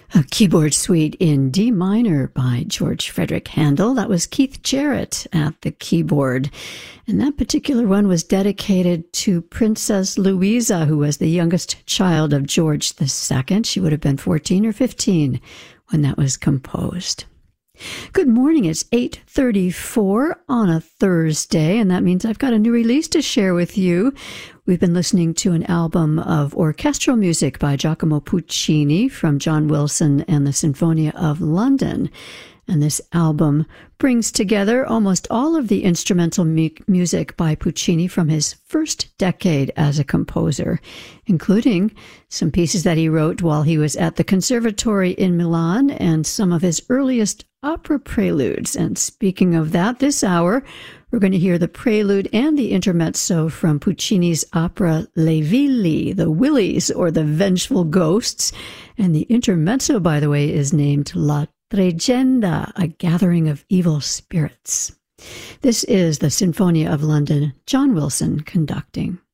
A keyboard suite in D minor by George Frederick Handel. That was Keith Jarrett at the keyboard. And that particular one was dedicated to Princess Louisa, who was the youngest child of George II. She would have been 14 or 15 when that was composed. Good morning. It's 8:34 on a Thursday, and that means I've got a new release to share with you. We've been listening to an album of orchestral music by Giacomo Puccini from John Wilson and the Sinfonia of London. And this album brings together almost all of the instrumental music by Puccini from his first decade as a composer, including some pieces that he wrote while he was at the Conservatory in Milan and some of his earliest opera preludes. And speaking of that, this hour, we're going to hear the prelude and the intermezzo from Puccini's opera Le Villi, the Willies, or the Vengeful Ghosts. And the intermezzo, by the way, is named La Tregenda, a gathering of evil spirits. This is the Sinfonia of London, John Wilson conducting.